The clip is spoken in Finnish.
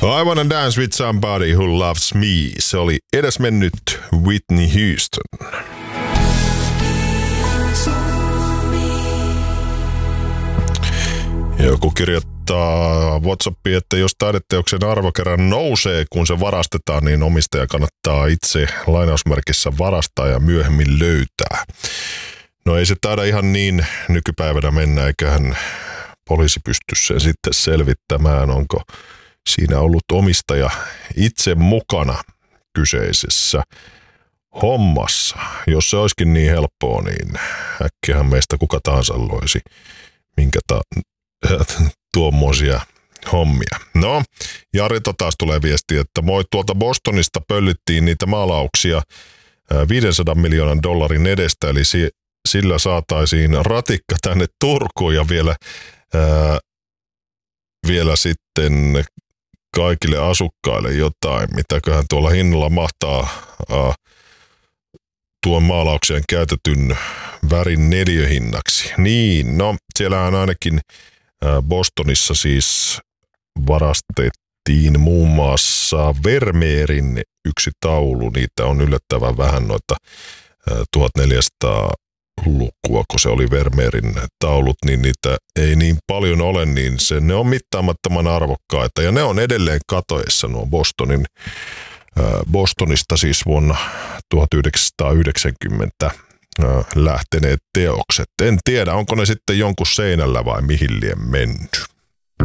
I wanna dance with somebody who loves me. Se oli edesmennyt Whitney Houston. Joku kirjoittaa WhatsAppiin, että jos taideteoksen arvo kerran nousee, kun se varastetaan, niin omistaja kannattaa itse lainausmerkissä varastaa ja myöhemmin löytää. No ei se taida ihan niin nykypäivänä mennä, eiköhän poliisi pysty sen sitten selvittämään, onko siinä ollut omistaja itse mukana kyseisessä hommassa. Jos se olisikin niin helppoa, niin äkkiähän meistä kuka tahansa loisi minkä tuommoisia hommia. No, Jarito taas tulee viesti, että moi, tuolta Bostonista pöllittiin niitä maalauksia $500 miljoonan edestä, eli sillä saataisiin ratikka tänne Turkuun ja vielä sitten kaikille asukkaille jotain, mitäköhän tuolla hinnalla mahtaa tuon maalaukseen käytetyn värin neliöhinnaksi. Niin, no siellähän ainakin Bostonissa siis varastettiin muun muassa Vermeerin yksi taulu. Niitä on yllättävän vähän noita 1400-lukua, kun se oli Vermeerin taulut, niin niitä ei niin paljon ole, niin ne on mittaamattoman arvokkaita. Ja ne on edelleen katoessa nuo Bostonista siis vuonna 1990 lähteneet teokset. En tiedä, onko ne sitten jonkun seinällä vai mihin lie mennyt.